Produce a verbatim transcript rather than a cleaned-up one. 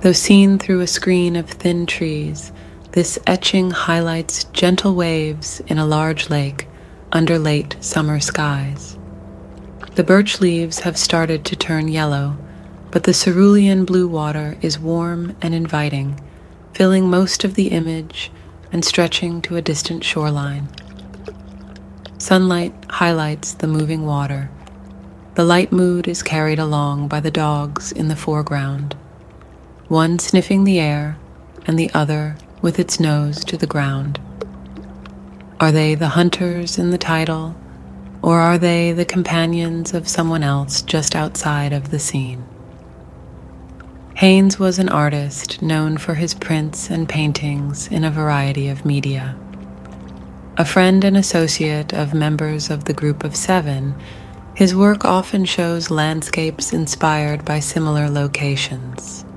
Though seen through a screen of thin trees, this etching highlights gentle waves in a large lake under late summer skies. The birch leaves have started to turn yellow, but the cerulean blue water is warm and inviting, filling most of the image and stretching to a distant shoreline. Sunlight highlights the moving water. The light mood is carried along by the dogs in the foreground, one sniffing the air and the other with its nose to the ground. Are they the hunters in the title, or are they the companions of someone else just outside of the scene? Haynes was an artist known for his prints and paintings in a variety of media. A friend and associate of members of the Group of Seven, his work often shows landscapes inspired by similar locations.